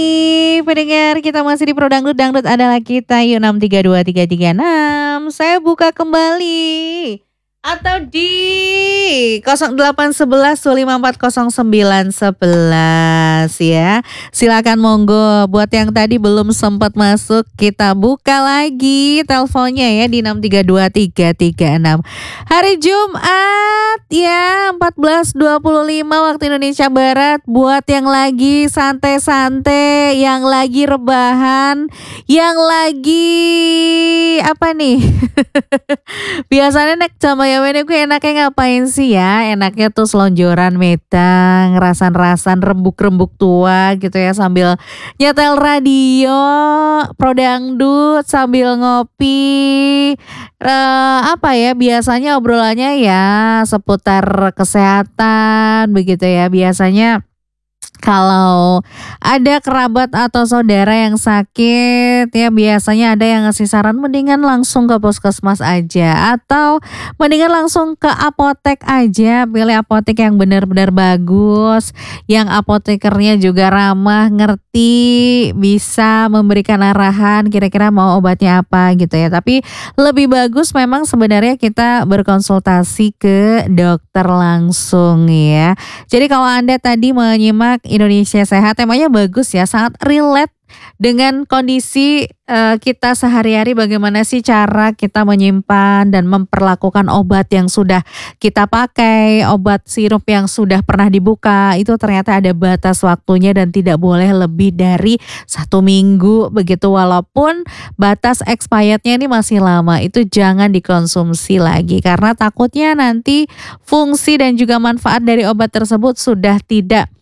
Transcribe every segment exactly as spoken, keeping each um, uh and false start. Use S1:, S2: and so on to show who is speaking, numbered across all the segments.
S1: Pendengar, kita masih di Pro Dangdut, Dangdut adalah kita, yuk enam tiga dua tiga tiga enam. Saya buka kembali atau di nol delapan satu satu dua lima empat nol sembilan satu satu ya. Silakan monggo, buat yang tadi belum sempat masuk, kita buka lagi teleponnya ya di enam tiga dua tiga tiga enam. Hari Jumat ya, empat belas dua puluh lima waktu Indonesia Barat. Buat yang lagi santai-santai, yang lagi rebahan, yang lagi apa nih? Biasanya nek sama ya wene gue enaknya ngapain sih ya? Enaknya tuh selonjoran medang, rasan-rasan rembuk-rembuk tua gitu ya, sambil nyetel radio Pro Dangdut sambil ngopi. Uh, apa ya, biasanya obrolannya ya seputar kesehatan begitu ya. Biasanya kalau ada kerabat atau saudara yang sakit ya, biasanya ada yang ngasih saran mendingan langsung ke puskesmas aja atau mendingan langsung ke apotek aja. Pilih apotek yang benar-benar bagus, yang apotekernya juga ramah, ngerti, bisa memberikan arahan kira-kira mau obatnya apa gitu ya. Tapi lebih bagus memang sebenarnya kita berkonsultasi ke dokter langsung ya. Jadi kalau Anda tadi menyimak Indonesia Sehat, temanya bagus ya, sangat relate dengan kondisi uh, kita sehari-hari. Bagaimana sih cara kita menyimpan dan memperlakukan obat yang sudah kita pakai, obat sirup yang sudah pernah dibuka, itu ternyata ada batas waktunya dan tidak boleh lebih dari satu minggu begitu. Walaupun batas expirednya ini masih lama, itu jangan dikonsumsi lagi karena takutnya nanti fungsi dan juga manfaat dari obat tersebut sudah tidak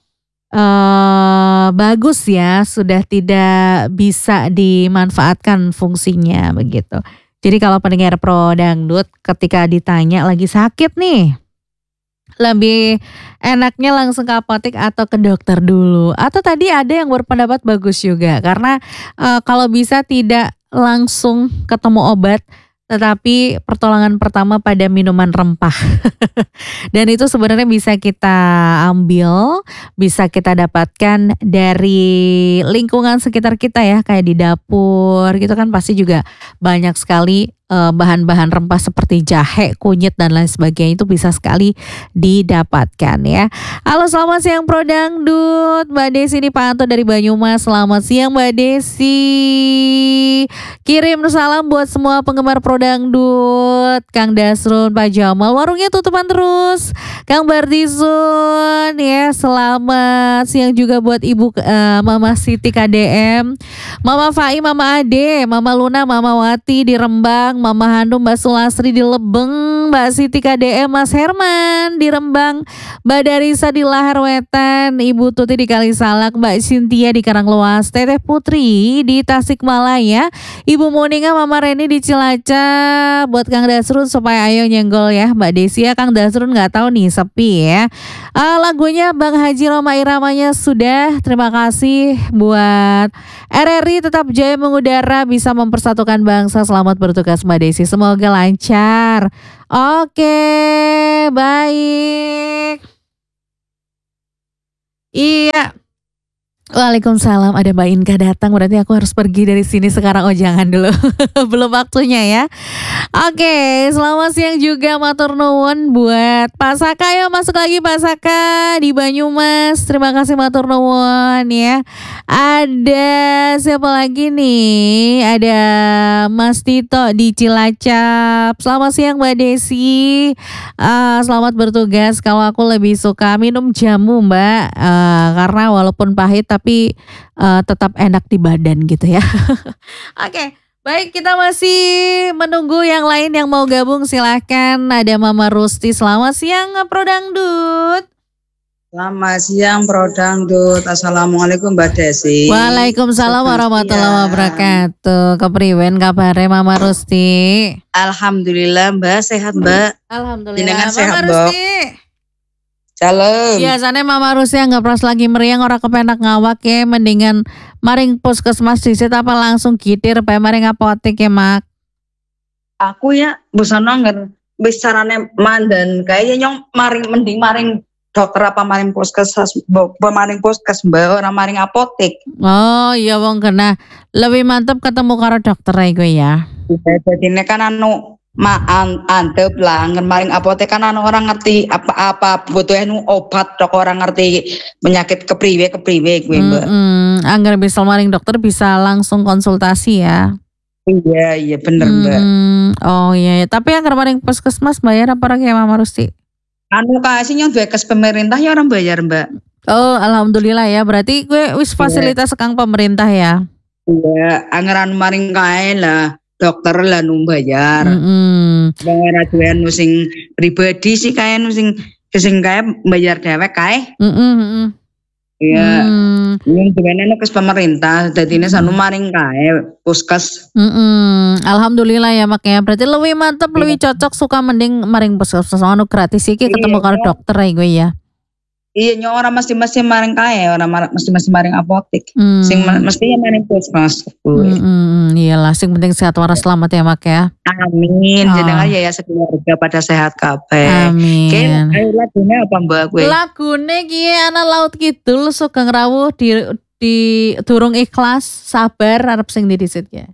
S1: Uh, bagus ya, sudah tidak bisa dimanfaatkan fungsinya begitu. Jadi kalau pendengar Pro Dangdut ketika ditanya lagi sakit nih, lebih enaknya langsung ke apotek atau ke dokter dulu. Atau tadi ada yang berpendapat bagus juga, karena uh, kalau bisa tidak langsung ketemu obat, tetapi pertolongan pertama pada minuman rempah. Dan itu sebenarnya bisa kita ambil, bisa kita dapatkan dari lingkungan sekitar kita ya, kayak di dapur gitu kan pasti juga banyak sekali eh, bahan-bahan rempah seperti jahe, kunyit dan lain sebagainya, itu bisa sekali didapatkan ya. Halo, selamat siang Pro Dangdut. Mbak Desi ini Pak Anto dari Banyumas. Selamat siang Mbak Desi. Kirim salam buat semua penggemar Pro Dangdut. Kang Dasrun, Pak Jamal, warungnya tutupan terus. Kang Bardisun ya, selamat siang juga buat Ibu uh, Mama Siti K D M, Mama Fai, Mama Ade, Mama Luna, Mama Wati di Rembang, Mama Hanum, Mbak Sulasri di Lebeng, Mbak Siti K D M, Mas Herman di Rembang, Mbak Darisa di Lahar Wetan, Ibu Tuti di Kalisalak, Mbak Cynthia di Karanglewas, Teteh Putri di Tasikmalaya, Ibu Moninga, Mama Reni di Cilacap. Buat Kang Dasrun supaya ayo nyenggol ya Mbak Desi ya. Kang Dasrun nggak tahu nih, sepi ya. Uh, lagunya Bang Haji Roma Iramanya sudah. Terima kasih buat R R I tetap jaya mengudara, bisa mempersatukan bangsa. Selamat bertugas Mbak Desi, semoga lancar. Oke, baik. Iya. Waalaikumsalam, ada Mbak Inka datang, berarti aku harus pergi dari sini sekarang. Oh jangan dulu, belum waktunya ya. Oke, selamat siang juga matur nuwun buat Pak Saka. Ayo masuk lagi Pak Saka di Banyumas. Terima kasih matur nuwun ya. Ada siapa lagi nih? Ada Mas Tito di Cilacap. Selamat siang Mbak Desi. Uh, selamat bertugas. Kalau aku lebih suka minum jamu Mbak, uh, karena walaupun pahit tapi uh, tetap enak di badan gitu ya. Oke, baik, kita masih menunggu yang lain yang mau gabung, silahkan. Ada Mama Rusti. Selamat siang Pro Dangdut.
S2: Selamat siang Pro Dangdut. Assalamualaikum Mbak Desi.
S1: Waalaikumsalam warahmatullahi wabarakatuh. Kepriwen kabare Mama Rusti?
S2: Alhamdulillah Mbak, sehat Mbak.
S1: Alhamdulillah. Mama
S2: sehat,
S1: Rusti.
S2: Salam.
S1: Biasanya Mama Rusia nggak pras lagi meriang, orang kepenak ngawak ya, mendingan maring puskesmas disit apa langsung gitir bae maring apotek ya Mak.
S2: Aku ya bosan nongger wis carane mandan kayaknya nyong maring mending maring dokter apa maring puskesmas, pemaring puskes mbak, orang maring apotek.
S1: Oh iya wong kena lebih mantep ketemu karo dokter iku ya.
S2: Jadi ini kan anu ma an, antep lah, maring apotek kan anu orang ngerti apa-apa butuhnya nu obat dok orang ngerti penyakit kepriwe kepriwe gue mbak.
S1: Mm -mm. Angger bisa maring dokter bisa langsung konsultasi ya.
S2: Iya iya bener mm -mm. mbak.
S1: Oh iya, tapi angger maring puskesmas bayar apa kayak Mama Rusti?
S2: Anu kasih yang dua kes pemerintah ya orang bayar mbak.
S1: Oh alhamdulillah ya, berarti gue wis fasilitas sekang pemerintah ya.
S2: Iya, anggaran maring kae lah dokter lah nu bayar.
S1: Heeh.
S2: Mm -mm. nu sing pribadi sih kae nu sing sing kae bayar dhewek kae.
S1: Heeh heeh.
S2: Iya. Yang sebenarnya kes pemerintah, jadi ini sanu maring kae puskes.
S1: Mm-mm. Alhamdulillah ya makanya berarti lebih mantep, lebih cocok suka mending maring puskes anu gratis iki ketemu karo dokter ya gue ya.
S2: Iya nyo orang mesti-mesti maring kae, orang mesti-mesti maring apotek. Mm. Sing mesti maring puskes.
S1: Mm iyalah sing penting sehat waras selamat ya Mak ya.
S2: Amin. Oh. Jenengan ya ya sekeluarga pada sehat kabeh.
S1: Amin.
S2: Oke, ayo lagune apa Mbak gue?
S1: Lagune ki ana Laut Kidul Sugeng Rawuh di di durung ikhlas sabar arep sing didisit ya.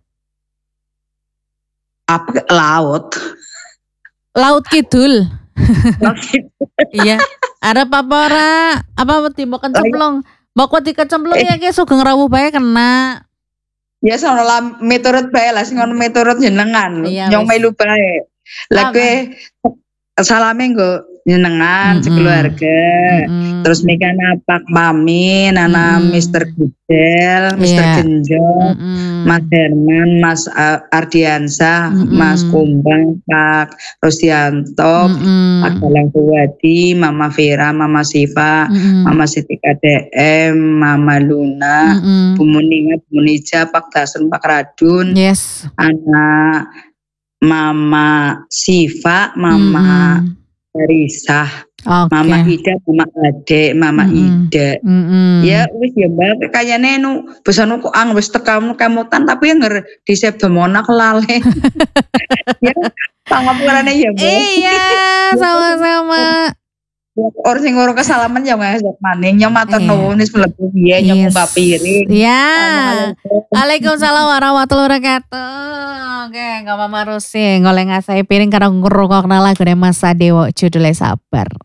S2: Apa laut?
S1: Laut Kidul. Iya. Arep apa ora? Apa wedi mbok kecemplung? Mbok wedi kecemplung ya ki Sugeng Rawuh bae kena.
S2: Ya sono lah miturut bae lah sing ono miturut jenengan. Nyong melu bae. Lah kowe salame nggo jenengan mm-hmm. sekeluarga. Mm-hmm. Terus Mika napak mami, Nana mm-hmm. mister Gudel, mister Yeah. Genjot, mm-hmm. Mas Herman, Mas Ardiansa, mm-hmm. Mas Kumbang, Pak Rosdianto, mm-hmm. Pak Galang Tuwadi, Mama Vera, Mama Siva, mm-hmm. Mama Siti K D M, Mama Luna, mm-hmm. Bu Muninga, Bu Munija, Pak Dasun, Pak Radun,
S1: yes.
S2: Anak Mama Siva, Mama mm-hmm. Risa, okay. Mama Ida, Mama Ade, Mama mm-hmm. Ida. Mm-hmm. Ya wis ya Mbak, kayane nu besanu kok ang wis tekamu kemutan tapi yang di Septemona kelale. Ya, pangapurane ya Mbak.
S1: Iya, sama-sama.
S2: Orang sing ngurung kesalaman ya nggak maning yang matur nuwun wis mlebu piye nyong mbak piring.
S1: Ya. Waalaikumsalam warahmatullahi wabarakatuh. Oke, enggak Mama Rusi ngoleh ngasai piring karo ngrungokna lagune Mas Sadewo judulnya Sabar.